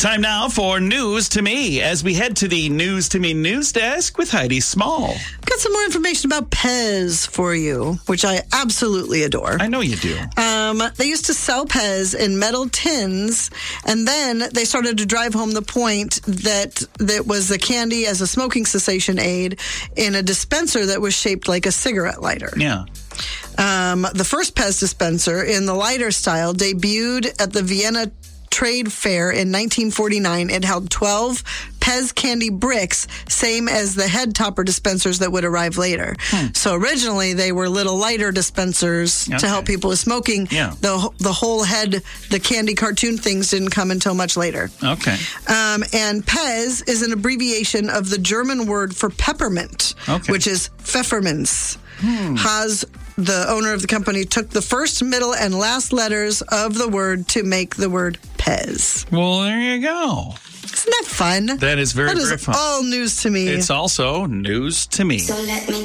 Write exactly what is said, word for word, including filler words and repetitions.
Time now for News to Me as we head to the News to Me news desk with Heidi Small. Got some more information about Pez for you, which I absolutely adore. I know you do. Um, they used to sell Pez in metal tins, and then they started to drive home the point that that was the candy as a smoking cessation aid in a dispenser that was shaped like a cigarette lighter. Yeah. Um, the first Pez dispenser in the lighter style debuted at the Vienna Trade Fair in nineteen forty-nine. It held twelve Pez candy bricks, same as the head topper dispensers that would arrive later. Hmm. So originally they were little lighter dispensers okay. to help people with smoking. Yeah. The the whole head, the candy cartoon things didn't come until much later. Okay. Um, and Pez is an abbreviation of the German word for peppermint, okay. which is Pfefferminz. Hmm. Haas, the owner of the company, took the first, middle, and last letters of the word to make the word Pez. Well, there you go. Isn't that fun? That is very, that very is fun. All news to me. It's also news to me. So let me